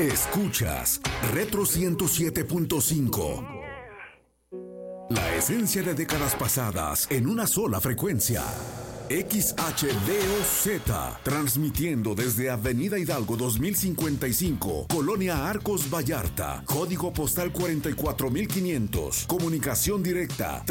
Escuchas Retro 107.5. La esencia de décadas pasadas en una sola frecuencia. XHDOZ, transmitiendo desde Avenida Hidalgo 2055, Colonia Arcos Vallarta, código postal 44500, comunicación directa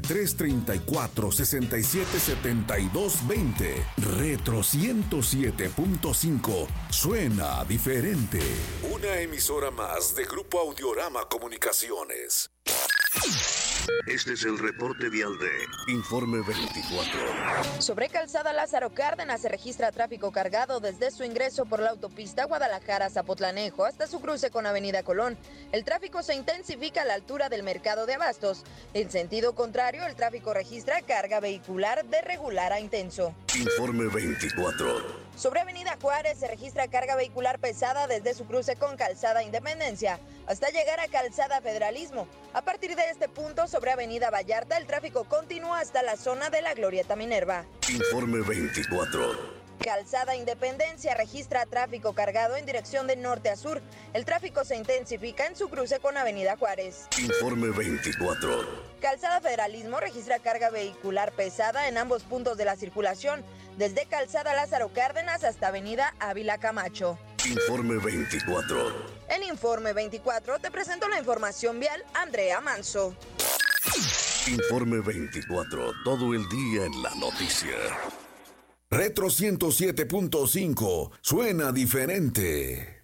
3334-677220. Retro 107.5, suena diferente. Una emisora más de Grupo Audiorama Comunicaciones. Este es el reporte vial de Informe 24. Sobre Calzada Lázaro Cárdenas se registra tráfico cargado desde su ingreso por la autopista Guadalajara-Zapotlanejo hasta su cruce con Avenida Colón. El tráfico se intensifica a la altura del mercado de abastos. En sentido contrario, el tráfico registra carga vehicular de regular a intenso. Informe 24. Sobre Avenida Juárez se registra carga vehicular pesada desde su cruce con Calzada Independencia hasta llegar a Calzada Federalismo. A partir de este punto, sobre Avenida Vallarta, el tráfico continúa hasta la zona de la Glorieta Minerva. Informe 24. Calzada Independencia registra tráfico cargado en dirección de norte a sur. El tráfico se intensifica en su cruce con Avenida Juárez. Informe 24. Calzada Federalismo registra carga vehicular pesada en ambos puntos de la circulación, desde Calzada Lázaro Cárdenas hasta Avenida Ávila Camacho. Informe 24. En Informe 24 te presento la información vial, Andrea Manso. Informe 24, todo el día en la noticia. Retro 107.5, suena diferente.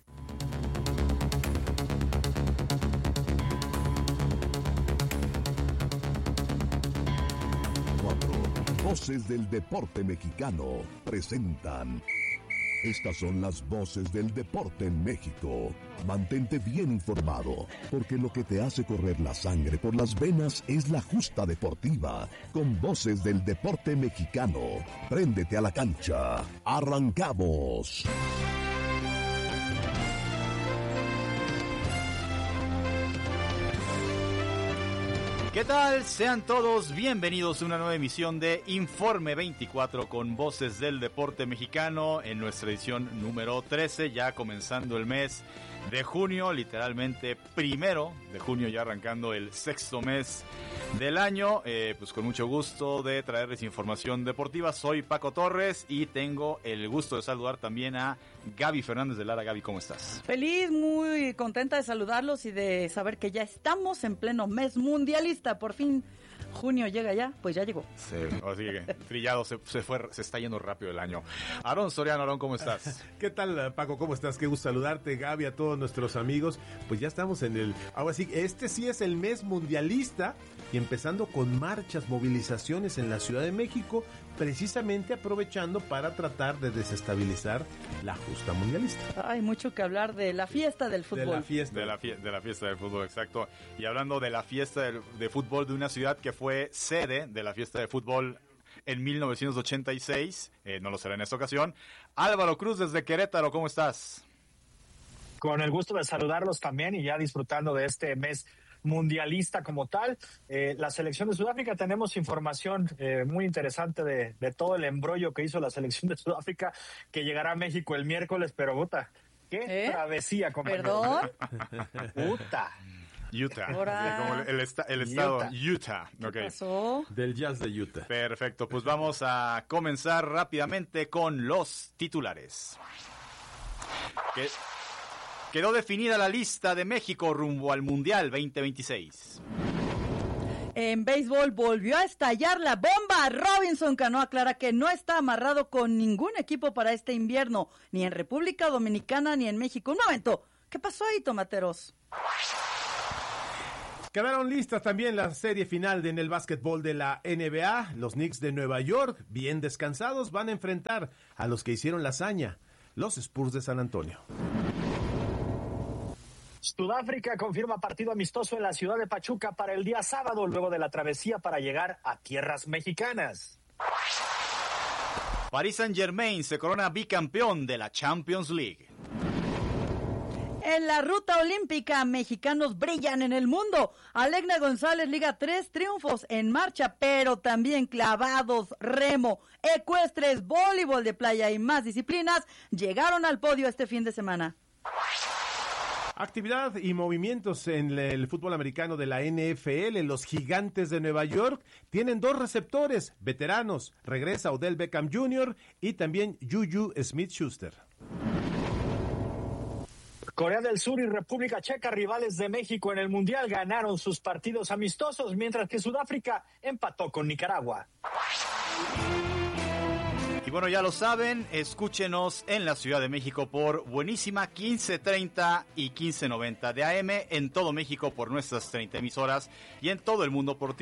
Voces del deporte mexicano presentan. Estas son las voces del deporte en México. Mantente bien informado, porque lo que te hace correr la sangre por las venas es la justa deportiva. Con voces del deporte mexicano, préndete a la cancha. ¡Arrancamos! ¿Qué tal? Sean todos bienvenidos a una nueva emisión de Informe 24 con voces del deporte mexicano en nuestra edición número 13, ya comenzando el mes de junio, literalmente 1 de junio, ya arrancando el sexto mes del año. Pues con mucho gusto de traerles información deportiva. Soy Paco Torres y tengo el gusto de saludar también a Gaby Fernández de Lara. Gaby, ¿cómo estás? Feliz, muy contenta de saludarlos y de saber que ya estamos en pleno mes mundialista. Por fin junio llega ya, pues ya llegó. Sí, así que trillado, se está yendo rápido el año. Aarón Soriano, Aarón, ¿cómo estás? ¿Qué tal, Paco? ¿Cómo estás? Qué gusto saludarte, Gaby, a todos nuestros amigos. Pues ya estamos en el... Ahora sí, este sí es el mes mundialista y empezando con marchas, movilizaciones en la Ciudad de México, precisamente aprovechando para tratar de desestabilizar la justa mundialista. Hay mucho que hablar de la fiesta del fútbol. De la fiesta del fútbol, exacto. Y hablando de la fiesta de fútbol de una ciudad que fue sede de la fiesta de fútbol en 1986, no lo será en esta ocasión. Álvaro Cruz desde Querétaro, ¿cómo estás? Con el gusto de saludarlos también y ya disfrutando de este mes mundialista como tal. La selección de Sudáfrica, tenemos información muy interesante de todo el embrollo que hizo la selección de Sudáfrica, que llegará a México el miércoles, pero puta, qué travesía, compañero. ¿Perdón? Puta. Utah, como el estado Utah. ¿Qué Okay. pasó? Del Jazz de Utah. Perfecto, pues vamos a comenzar rápidamente con los titulares. Quedó definida la lista de México rumbo al Mundial 2026. En béisbol volvió a estallar la bomba. Robinson Cano aclara que no está amarrado con ningún equipo para este invierno, ni en República Dominicana ni en México. Un momento, ¿qué pasó ahí, tomateros? Quedaron listas también la serie final en el básquetbol de la NBA. Los Knicks de Nueva York, bien descansados, van a enfrentar a los que hicieron la hazaña, los Spurs de San Antonio. Sudáfrica confirma partido amistoso en la ciudad de Pachuca para el día sábado, luego de la travesía para llegar a tierras mexicanas. Paris Saint-Germain se corona bicampeón de la Champions League. En la ruta olímpica, mexicanos brillan en el mundo. Alegna González liga 3 triunfos en marcha, pero también clavados, remo, ecuestres, voleibol de playa y más disciplinas llegaron al podio este fin de semana. Actividad y movimientos en el fútbol americano de la NFL. Los Gigantes de Nueva York tienen 2 receptores veteranos. Regresa Odell Beckham Jr. y también Juju Smith-Schuster. Corea del Sur y República Checa, rivales de México en el Mundial, ganaron sus partidos amistosos, mientras que Sudáfrica empató con Nicaragua. Y bueno, ya lo saben, escúchenos en la Ciudad de México por Buenísima 1530 y 1590 de AM, en todo México por nuestras 30 emisoras y en todo el mundo por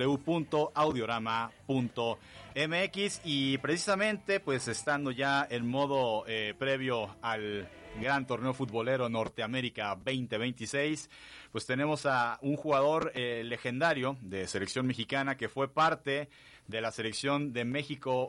www.audiorama.mx. Y precisamente, pues estando ya en modo previo al gran torneo futbolero Norteamérica 2026, pues tenemos a un jugador legendario de selección mexicana que fue parte de la selección de México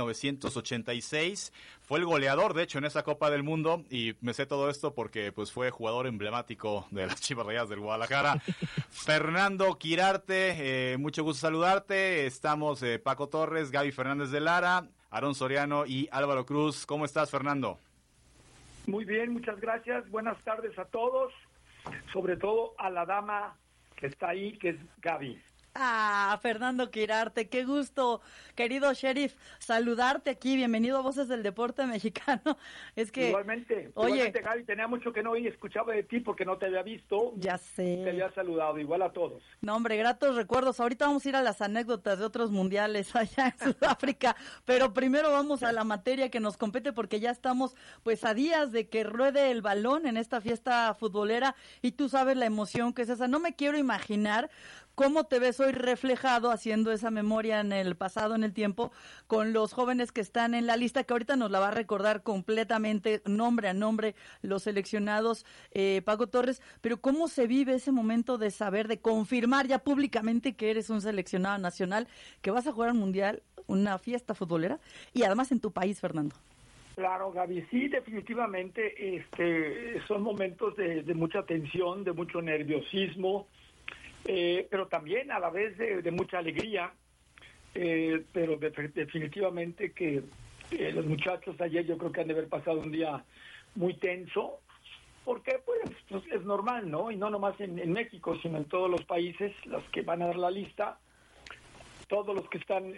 1986, fue el goleador de hecho en esa Copa del Mundo, y me sé todo esto porque pues fue jugador emblemático de las Chivas Rayadas del Guadalajara. Fernando Quirarte, mucho gusto saludarte. Estamos Paco Torres, Gaby Fernández de Lara, Aarón Soriano y Álvaro Cruz. ¿Cómo estás, Fernando? Muy bien, muchas gracias. Buenas tardes a todos, sobre todo a la dama que está ahí, que es Gaby. Fernando Quirarte, qué gusto, querido sheriff, saludarte aquí. Bienvenido a Voces del Deporte Mexicano. Es que igualmente, Gaby, tenía mucho que no escuchaba de ti porque no te había visto. Ya sé. Te había saludado, igual a todos. No, hombre, gratos recuerdos. Ahorita vamos a ir a las anécdotas de otros mundiales allá en Sudáfrica, pero primero vamos a la materia que nos compete, porque ya estamos pues a días de que ruede el balón en esta fiesta futbolera, y tú sabes la emoción que es esa. No me quiero imaginar cómo te ves hoy reflejado haciendo esa memoria en el pasado, en el tiempo, con los jóvenes que están en la lista, que ahorita nos la va a recordar completamente, nombre a nombre, los seleccionados, Paco Torres. Pero ¿cómo se vive ese momento de saber, de confirmar ya públicamente que eres un seleccionado nacional, que vas a jugar al Mundial, una fiesta futbolera, y además en tu país, Fernando? Claro, Gaby, sí, definitivamente son momentos de mucha tensión, de mucho nerviosismo, pero también a la vez de mucha alegría, pero definitivamente que los muchachos ayer yo creo que han de haber pasado un día muy tenso, porque pues es normal, ¿no? Y no nomás en México, sino en todos los países, los que van a dar la lista, todos los que están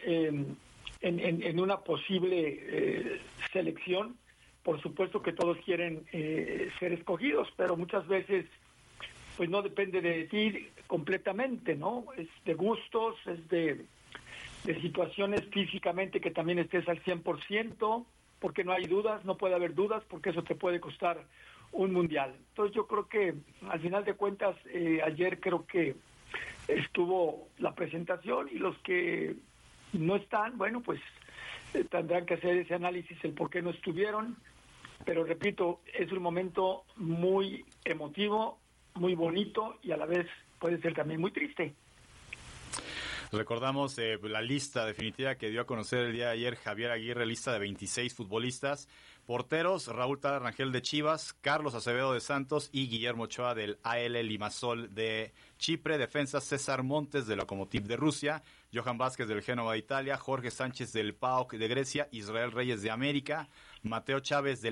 en una posible selección, por supuesto que todos quieren ser escogidos, pero muchas veces pues no depende de ti completamente, ¿no? Es de gustos, es de situaciones físicamente que también estés al 100%, porque no hay dudas, no puede haber dudas, porque eso te puede costar un mundial. Entonces yo creo que al final de cuentas ayer creo que estuvo la presentación, y los que no están, bueno, pues tendrán que hacer ese análisis el por qué no estuvieron, pero repito, es un momento muy emotivo, muy bonito, y a la vez puede ser también muy triste. Recordamos la lista definitiva que dio a conocer el día de ayer Javier Aguirre, lista de 26 futbolistas. Porteros: Raúl Tala Rangel de Chivas, Carlos Acevedo de Santos y Guillermo Ochoa del AL Limassol de Chipre. Defensas: César Montes del Lokomotiv de Rusia, Johan Vázquez del Génova de Italia, Jorge Sánchez del PAOK de Grecia, Israel Reyes de América, Mateo Chávez del